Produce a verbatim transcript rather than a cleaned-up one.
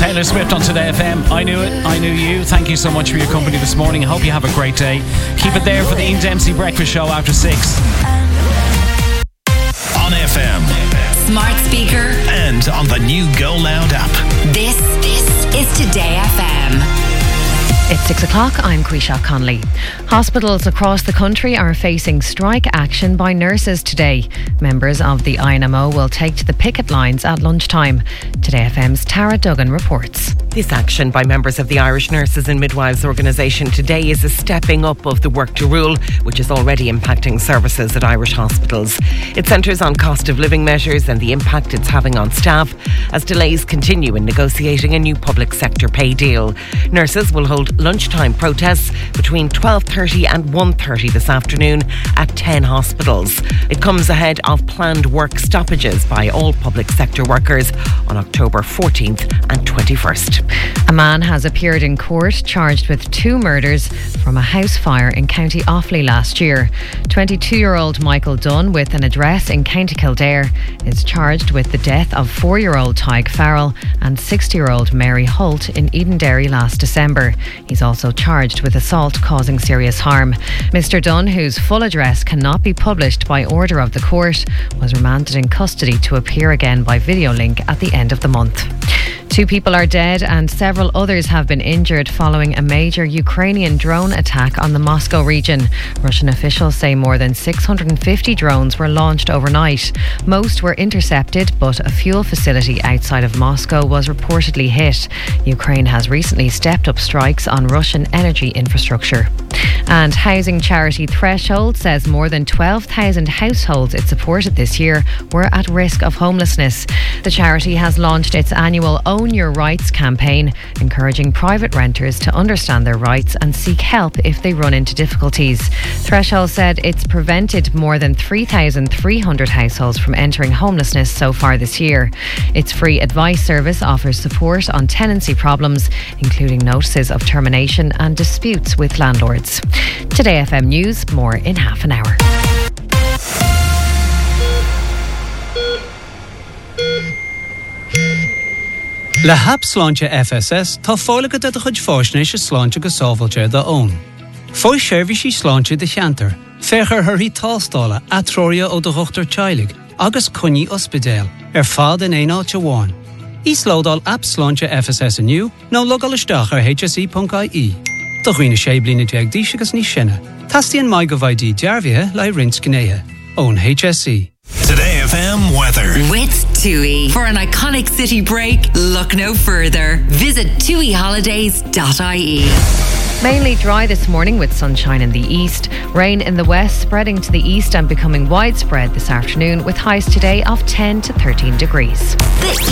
Taylor Swift on Today F M. I knew it, I knew you. Thank you so much for your company this morning. I hope you have a great day. Keep it there for the Ian Dempsey Breakfast Show after six. On F M, smart speaker, and on the new Go Loud app. This, this is Today F M. It's six o'clock. I'm Quisha Conley. Hospitals across the country are facing strike action by nurses today. Members of the I N M O will take to the picket lines at lunchtime. Today F M's Tara Duggan reports. This action by members of the Irish Nurses and Midwives organisation today is a stepping up of the work to rule, which is already impacting services at Irish hospitals. It centres on cost of living measures and the impact it's having on staff as delays continue in negotiating a new public sector pay deal. Nurses will hold lunchtime protests between twelve thirty and one thirty this afternoon at ten hospitals. It comes ahead of planned work stoppages by all public sector workers on October fourteenth and twenty-first. A man has appeared in court charged with two murders from a house fire in County Offaly last year. twenty-two-year-old Michael Dunn, with an address in County Kildare, is charged with the death of four-year-old Tyke Farrell and sixty-year-old Mary Holt in Edenderry last December. He's also charged with assault causing serious harm. Mister Dunn, whose full address cannot be published by order of the court, was remanded in custody to appear again by video link at the end of the month. Two people are dead and several others have been injured following a major Ukrainian drone attack on the Moscow region. Russian officials say more than six hundred fifty drones were launched overnight. Most were intercepted, but a fuel facility outside of Moscow was reportedly hit. Ukraine has recently stepped up strikes on Russian energy infrastructure. And housing charity Threshold says more than twelve thousand households it supported this year were at risk of homelessness. The charity has launched its annual Own Your Rights campaign, encouraging private renters to understand their rights and seek help if they run into difficulties. Threshold said it's prevented more than three thousand three hundred households from entering homelessness so far this year. Its free advice service offers support on tenancy problems, including notices of termination and disputes with landlords. Today F M News, more in half an hour. Le hap sláinte F S S tá fálacha de chuid fásnéis is sláinte go sábhailte da ón. Fói seirbhísí sláinte de cheantar, féchar thuirí tástála atrória ó do chuachtar teilig, agus cuní ospidéal, ar fád in éáilte bháin. Is lódal app sláinte F S S aniu, nó logal isteach ar h s e dot i e. Do chuoine sé blina deag díos agus ní sinne. Tastíonn mai go bhaidí dearbhithe le rins gnéithe. Ón H S E. Today F M weather. With TUI. For an iconic city break, look no further. Visit tui holidays dot i e. Mainly dry this morning with sunshine in the east. Rain in the west spreading to the east and becoming widespread this afternoon with highs today of ten to thirteen degrees.